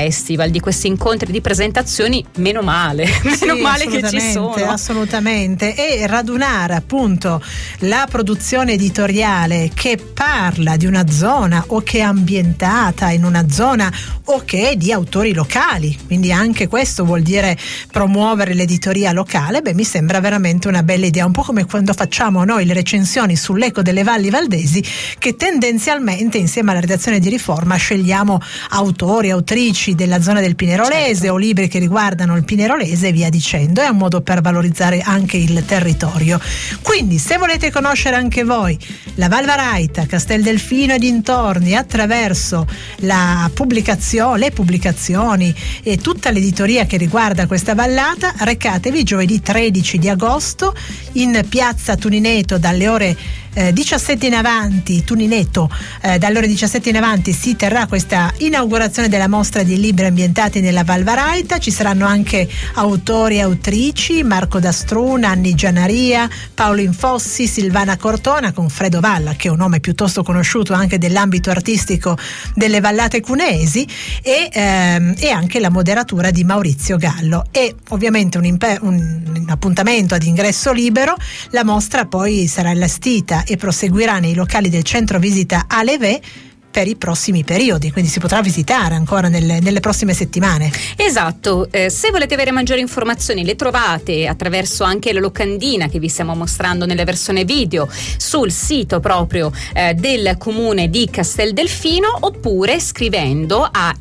festival, di questi incontri di presentazioni, meno male che ci sono. Assolutamente, e radunare appunto la produzione editoriale che parla di una zona o che è ambientata in una zona o che è di autori locali, quindi anche questo vuol dire promuovere l'editoria locale. Mi sembra veramente una bella idea, un po' come quando facciamo noi le recensioni sull'Eco delle Valli Valdesi, che tendenzialmente insieme alla redazione di Riforma scegliamo autori, autrici della zona del Pinerolese, certo, o libri che riguardano il Pinerolese e via dicendo. È un modo per valorizzare anche il territorio. Quindi se volete conoscere anche voi la Val Varaita, Castel Delfino e dintorni attraverso le pubblicazioni e tutta l'editoria che riguarda questa vallata, recatevi giovedì 13 di agosto in piazza Tunineto dalle ore 17 in avanti. Tunineto, dalle ore 17 in avanti si terrà questa inaugurazione della mostra di libri ambientati nella Val Varaita. Ci saranno anche autori e autrici: Marco Dastruna, Anni Gianaria, Paolo Infossi, Silvana Cortona, con Fredo Valla, che è un nome piuttosto conosciuto anche dell'ambito artistico delle vallate cuneesi, e anche la moderatura di Maurizio Gallo. E ovviamente un appuntamento ad ingresso libero. La mostra poi sarà allestita e proseguirà nei locali del centro visita Aleve per i prossimi periodi, quindi si potrà visitare ancora nelle prossime settimane. Esatto, se volete avere maggiori informazioni le trovate attraverso anche la locandina che vi stiamo mostrando nella versione video sul sito proprio del comune di Castel Delfino, oppure scrivendo a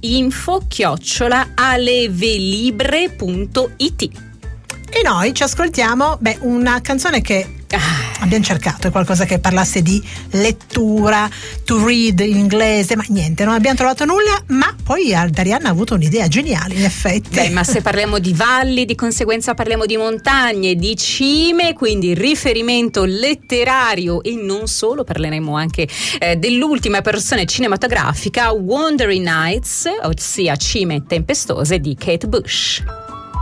info@alevelibre.it. E noi ci ascoltiamo una canzone che abbiamo cercato, è qualcosa che parlasse di lettura, to read in inglese, ma niente, non abbiamo trovato nulla. Ma poi Darianna ha avuto un'idea geniale, in effetti. Ma se parliamo di valli, di conseguenza parliamo di montagne, di cime, quindi riferimento letterario e non solo. Parleremo anche dell'ultima versione cinematografica, Wandering Nights, ossia Cime tempestose di Kate Bush.